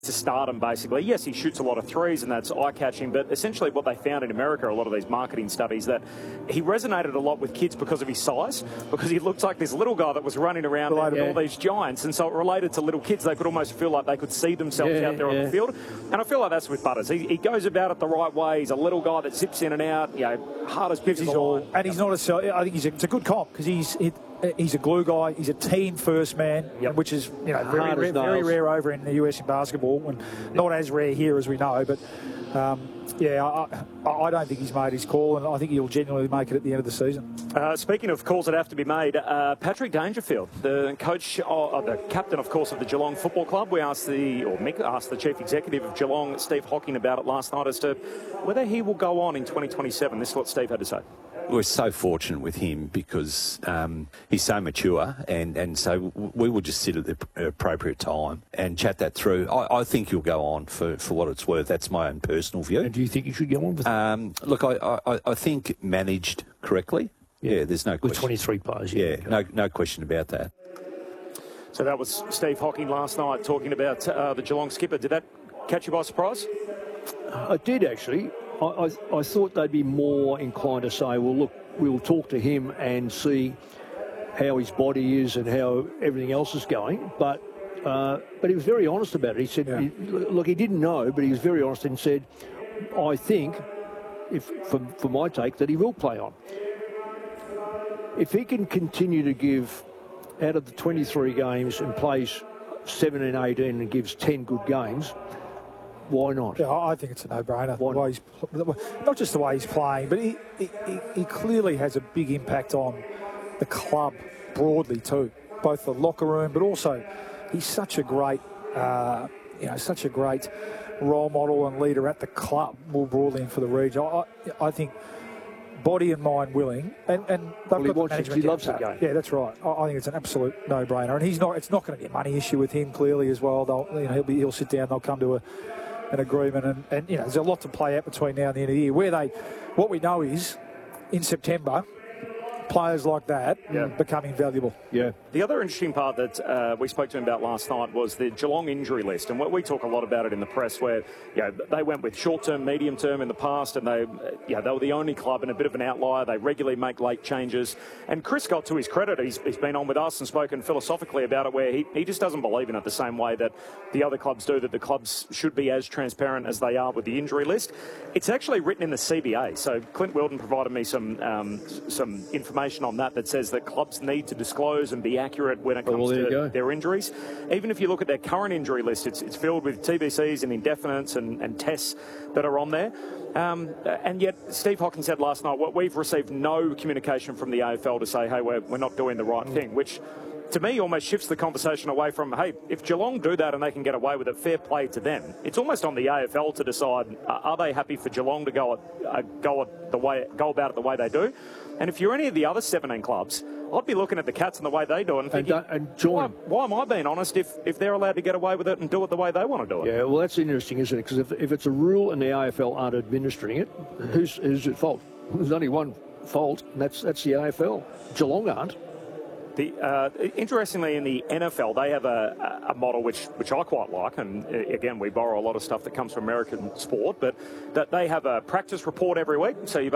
to stardom, basically. Yes, he shoots a lot of threes and that's eye-catching, but essentially what they found in America, a lot of these marketing studies, that he resonated a lot with kids because of his size, because he looked like this little guy that was running around with all these giants, and so it related to little kids. They could almost feel like they could see themselves out there on the field, and I feel like that's with Butters. He goes about it the right way. He's a little guy that zips in and out, hard as pips his all. And he's not I think it's a good comp, because he's a glue guy. He's a team first man, which is very rare over in the US in basketball, and not as rare here as we know. But I don't think he's made his call, and I think he'll genuinely make it at the end of the season. Speaking of calls that have to be made, Patrick Dangerfield, the coach, the captain, of course, of the Geelong Football Club. Mick asked the chief executive of Geelong, Steve Hocking, about it last night as to whether he will go on in 2027. This is what Steve had to say. We're so fortunate with him because he's so mature, and so we will just sit at the appropriate time and chat that through. I think he'll go on for what it's worth. That's my own personal view. And do you think he should go on with Look, I think managed correctly. Yeah, there's no question. With 23 players. No question about that. So that was Steve Hocking last night talking about the Geelong skipper. Did that catch you by surprise? I did, actually. I thought they'd be more inclined to say, well, look, we'll talk to him and see how his body is and how everything else is going. But he was very honest about it. He said, he didn't know, but he was very honest and said, I think, for my take, that he will play on. If he can continue to give, out of the 23 games and plays 17, 18 and gives 10 good games, why not? Yeah, I think it's a no-brainer. Not just the way he's playing, but he clearly has a big impact on the club broadly too, both the locker room, but also he's such a great, such a great role model and leader at the club more broadly and for the region. I think body and mind willing, and they've got the management. He loves the game. Yeah, that's right. I think it's an absolute no-brainer, and it's not going to be a money issue with him clearly as well. He'll sit down. They'll come to an agreement, and there's a lot to play out between now and the end of the year. What we know is, in September, players like that become invaluable. Yeah. The other interesting part that we spoke to him about last night was the Geelong injury list, and we talk a lot about it in the press, where they went with short-term, medium-term in the past, and they were the only club and a bit of an outlier. They regularly make late changes, and Chris got to his credit. He's been on with us and spoken philosophically about it, where he just doesn't believe in it the same way that the other clubs do, that the clubs should be as transparent as they are with the injury list. It's actually written in the CBA, so Clint Wilden provided me some information on that says that clubs need to disclose and be accurate when it comes to their injuries. Even if you look at their current injury list, it's filled with TBCs and indefinites and tests that are on there. And yet, Steve Hocking said last night, we've received no communication from the AFL to say, hey, we're not doing the right thing, which to me almost shifts the conversation away from, hey, if Geelong do that and they can get away with it, fair play to them. It's almost on the AFL to decide, are they happy for Geelong to go about it the way they do? And if you're any of the other 17 clubs, I'd be looking at the Cats and the way they do it and thinking, why am I being honest if they're allowed to get away with it and do it the way they want to do it? Yeah, well, that's interesting, isn't it? Because if it's a rule and the AFL aren't administering it, who's at fault? There's only one fault, and that's the AFL. Geelong aren't. Interestingly, in the NFL, they have a model which I quite like, and again, we borrow a lot of stuff that comes from American sport, but that they have a practice report every week. So you